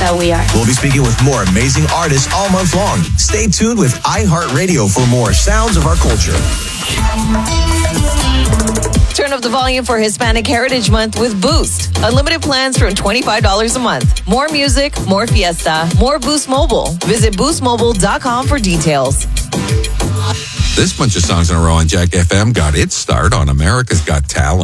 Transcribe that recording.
that we are. We'll be speaking with more amazing artists all month long. Stay tuned with iHeartRadio for more sounds of our culture. Turn up the volume for Hispanic Heritage Month with Boost. Unlimited plans from $25 a month. More music, more fiesta, more Boost Mobile. Visit boostmobile.com for details. This bunch of songs in a row on Jack FM got its start on America's Got Talent.